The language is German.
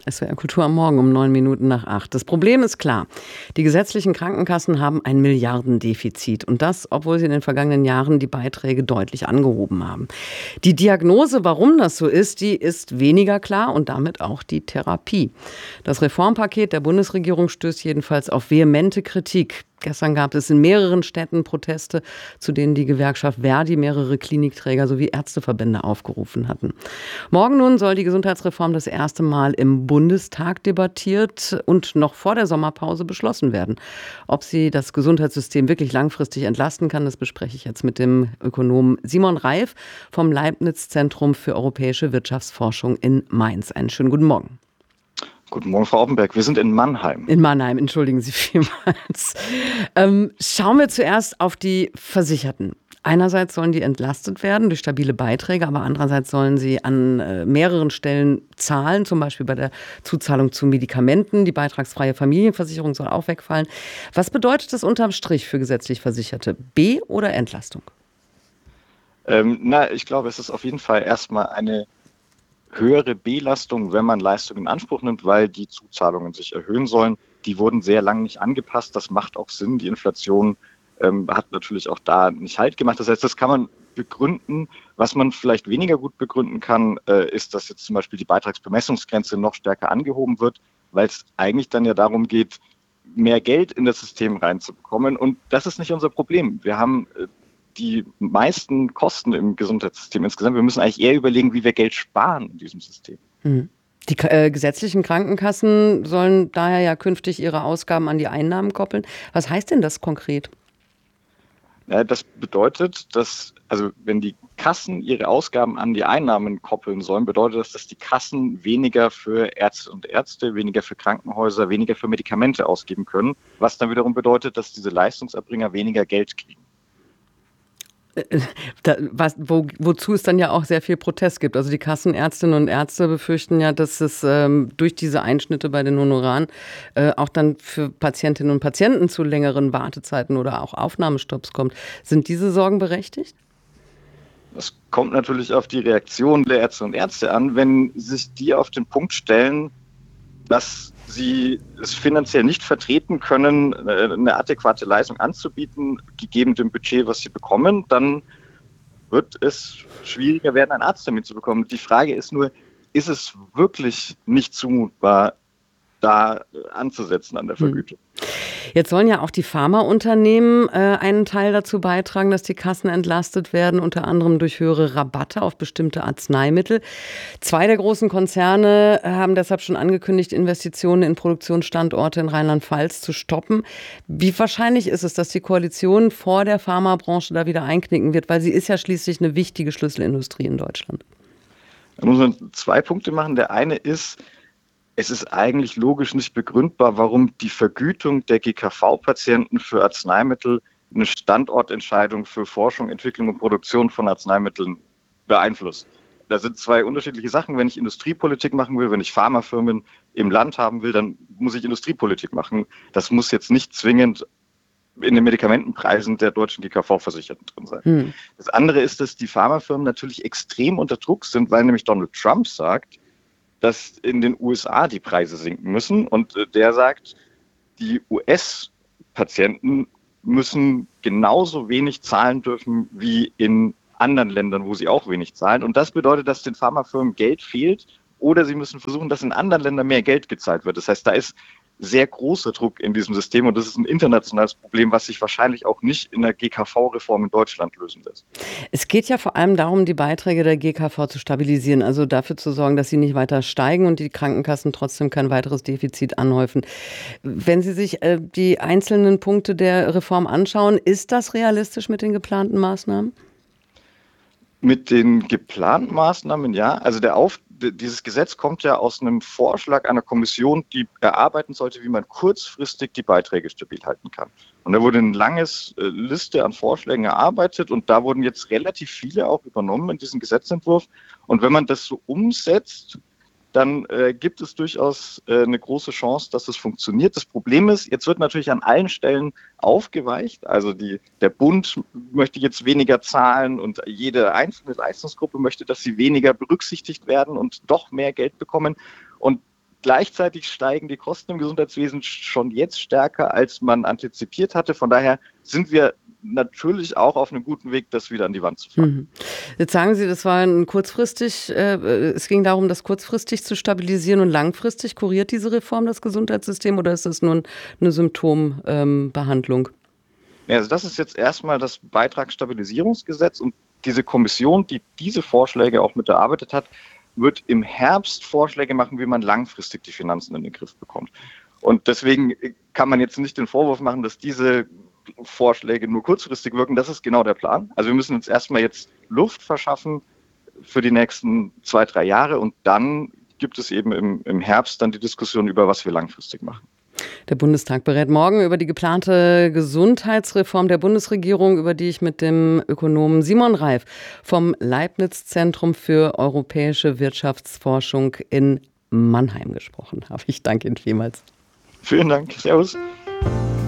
SWR Kultur am Morgen um 7:09. Das Problem ist klar. Die gesetzlichen Krankenkassen haben ein Milliardendefizit. Und das, obwohl sie in den vergangenen Jahren die Beiträge deutlich angehoben haben. Die Diagnose, warum das so ist, die ist weniger klar und damit auch die Therapie. Das Reformpaket der Bundesregierung stößt jedenfalls auf vehemente Kritik. Gestern gab es in mehreren Städten Proteste, zu denen die Gewerkschaft Verdi mehrere Klinikträger sowie Ärzteverbände aufgerufen hatten. Morgen nun soll die Gesundheitsreform das erste Mal im Bundestag debattiert und noch vor der Sommerpause beschlossen werden. Ob sie das Gesundheitssystem wirklich langfristig entlasten kann, das bespreche ich jetzt mit dem Ökonomen Simon Reif vom Leibniz-Zentrum für europäische Wirtschaftsforschung in Mainz. Einen schönen guten Morgen. Guten Morgen, Frau Oppenberg. Wir sind in Mannheim. In Mannheim, entschuldigen Sie vielmals. Schauen wir zuerst auf die Versicherten. Einerseits sollen die entlastet werden durch stabile Beiträge, aber andererseits sollen sie an mehreren Stellen zahlen, zum Beispiel bei der Zuzahlung zu Medikamenten. Die beitragsfreie Familienversicherung soll auch wegfallen. Was bedeutet das unterm Strich für gesetzlich Versicherte? B- oder Entlastung? Ich glaube, es ist auf jeden Fall erstmal eine höhere Belastung, wenn man Leistungen in Anspruch nimmt, weil die Zuzahlungen sich erhöhen sollen. Die wurden sehr lange nicht angepasst. Das macht auch Sinn. Die Inflation hat natürlich auch da nicht Halt gemacht. Das heißt, das kann man begründen. Was man vielleicht weniger gut begründen kann, ist, dass jetzt zum Beispiel die Beitragsbemessungsgrenze noch stärker angehoben wird, weil es eigentlich dann ja darum geht, mehr Geld in das System reinzubekommen. Und das ist nicht unser Problem. Wir haben die meisten Kosten im Gesundheitssystem insgesamt. Wir müssen eigentlich eher überlegen, wie wir Geld sparen in diesem System. Die gesetzlichen Krankenkassen sollen daher ja künftig ihre Ausgaben an die Einnahmen koppeln. Was heißt denn das konkret? Ja, das bedeutet, dass, also wenn die Kassen ihre Ausgaben an die Einnahmen koppeln sollen, bedeutet das, dass die Kassen weniger für Ärzte und Ärzte, weniger für Krankenhäuser, weniger für Medikamente ausgeben können, was dann wiederum bedeutet, dass diese Leistungserbringer weniger Geld kriegen. Wozu es dann ja auch sehr viel Protest gibt. Also die Kassenärztinnen und Ärzte befürchten ja, dass es durch diese Einschnitte bei den Honoraren auch dann für Patientinnen und Patienten zu längeren Wartezeiten oder auch Aufnahmestopps kommt. Sind diese Sorgen berechtigt? Das kommt natürlich auf die Reaktion der Ärzte und Ärzte an. Wenn sich die auf den Punkt stellen, dass sie es finanziell nicht vertreten können, eine adäquate Leistung anzubieten, gegeben dem Budget, was sie bekommen, dann wird es schwieriger werden, einen Arzttermin zu bekommen. Die Frage ist nur, ist es wirklich nicht zumutbar, da anzusetzen an der Vergütung? Jetzt sollen ja auch die Pharmaunternehmen einen Teil dazu beitragen, dass die Kassen entlastet werden, unter anderem durch höhere Rabatte auf bestimmte Arzneimittel. 2 der großen Konzerne haben deshalb schon angekündigt, Investitionen in Produktionsstandorte in Rheinland-Pfalz zu stoppen. Wie wahrscheinlich ist es, dass die Koalition vor der Pharmabranche da wieder einknicken wird? Weil sie ist ja schließlich eine wichtige Schlüsselindustrie in Deutschland. Da muss man 2 Punkte machen. Der eine ist, es ist eigentlich logisch nicht begründbar, warum die Vergütung der GKV-Patienten für Arzneimittel eine Standortentscheidung für Forschung, Entwicklung und Produktion von Arzneimitteln beeinflusst. Da sind 2 unterschiedliche Sachen. Wenn ich Industriepolitik machen will, wenn ich Pharmafirmen im Land haben will, dann muss ich Industriepolitik machen. Das muss jetzt nicht zwingend in den Medikamentenpreisen der deutschen GKV-Versicherten drin sein. Das andere ist, dass die Pharmafirmen natürlich extrem unter Druck sind, weil nämlich Donald Trump sagt, dass in den USA die Preise sinken müssen. Und der sagt, die US-Patienten müssen genauso wenig zahlen dürfen wie in anderen Ländern, wo sie auch wenig zahlen. Und das bedeutet, dass den Pharmafirmen Geld fehlt oder sie müssen versuchen, dass in anderen Ländern mehr Geld gezahlt wird. Das heißt, da ist sehr großer Druck in diesem System und das ist ein internationales Problem, was sich wahrscheinlich auch nicht in der GKV-Reform in Deutschland lösen lässt. Es geht ja vor allem darum, die Beiträge der GKV zu stabilisieren, also dafür zu sorgen, dass sie nicht weiter steigen und die Krankenkassen trotzdem kein weiteres Defizit anhäufen. Wenn Sie sich die einzelnen Punkte der Reform anschauen, ist das realistisch mit den geplanten Maßnahmen? Mit den geplanten Maßnahmen, ja. Also dieses Gesetz kommt ja aus einem Vorschlag einer Kommission, die erarbeiten sollte, wie man kurzfristig die Beiträge stabil halten kann. Und da wurde eine lange Liste an Vorschlägen erarbeitet und da wurden jetzt relativ viele auch übernommen in diesen Gesetzentwurf. Und wenn man das so umsetzt, dann gibt es durchaus eine große Chance, dass es funktioniert. Das Problem ist, jetzt wird natürlich an allen Stellen aufgeweicht. Also der Bund möchte jetzt weniger zahlen und jede einzelne Leistungsgruppe möchte, dass sie weniger berücksichtigt werden und doch mehr Geld bekommen. Und Gleichzeitig steigen die Kosten im Gesundheitswesen schon jetzt stärker, als man antizipiert hatte. Von daher sind wir natürlich auch auf einem guten Weg, das wieder an die Wand zu fahren. Jetzt sagen Sie, das war es ging darum, das kurzfristig zu stabilisieren und langfristig. Kuriert diese Reform das Gesundheitssystem oder ist das nur eine Symptombehandlung? Also das ist jetzt erstmal das Beitragsstabilisierungsgesetz und diese Kommission, die diese Vorschläge auch mit erarbeitet hat, wird im Herbst Vorschläge machen, wie man langfristig die Finanzen in den Griff bekommt. Und deswegen kann man jetzt nicht den Vorwurf machen, dass diese Vorschläge nur kurzfristig wirken. Das ist genau der Plan. Also wir müssen uns erstmal jetzt Luft verschaffen für die nächsten 2-3 Jahre und dann gibt es eben im Herbst dann die Diskussion über, was wir langfristig machen. Der Bundestag berät morgen über die geplante Gesundheitsreform der Bundesregierung, über die ich mit dem Ökonomen Simon Reif vom Leibniz-Zentrum für europäische Wirtschaftsforschung in Mannheim gesprochen habe. Ich danke Ihnen vielmals. Vielen Dank. Servus.